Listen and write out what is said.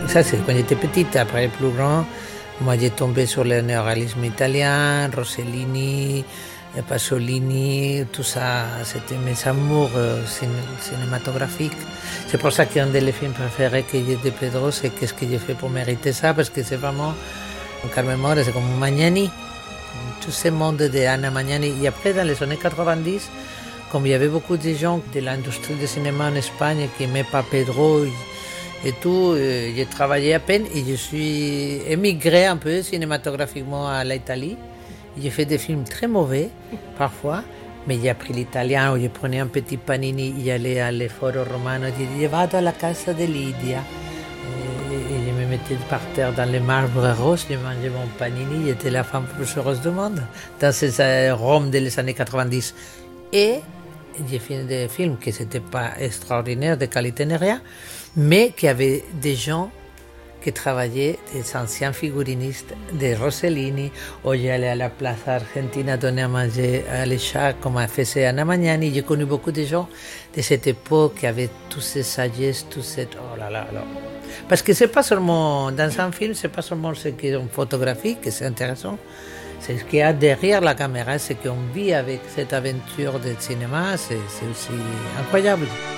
Ça, c'est quand j'étais petite. Après, plus grand, moi, j'ai tombé sur le néoréalisme italien, Rossellini, Pasolini, tout ça. C'était mes amours cinématographiques. C'est pour ça qu'un des films préférés que j'ai de Pedro, c'est qu'est-ce que j'ai fait pour mériter ça, parce que c'est vraiment, Carmen Maura, c'est comme Magnani. Tout ce monde de Anna Magnani. Et après, dans les années 90, comme il y avait beaucoup de gens de l'industrie du cinéma en Espagne qui n'aimaient pas Pedro et tout, j'ai travaillé à peine et je suis émigré un peu cinématographiquement à l'Italie. J'ai fait des films très mauvais, parfois, mais j'ai appris l'italien, où je prenais un petit panini, j'allais à l'Foro Romano, je disais, vado alla casa de Lydia. Et je me mettais par terre dans les marbres roses, je mangeais mon panini, j'étais la femme plus heureuse du monde, dans ces Rome des années 90. Et j'ai fait des films qui n'étaient pas extraordinaires, de qualité ni rien, mais qui avaient des gens qui travaillaient, des anciens figurinistes, des Rossellini, où j'allais à la Plaza Argentina donner à manger à les chats, comme a fait Anna Magnani. J'ai connu beaucoup de gens de cette époque qui avaient toutes ces sagesses, tout cette... Oh là là là. Parce que c'est pas seulement, dans un film, c'est pas seulement ce qui est photographique, que c'est intéressant, c'est ce qu'il y a derrière la caméra, c'est qu'on vit avec cette aventure de cinéma, c'est aussi incroyable.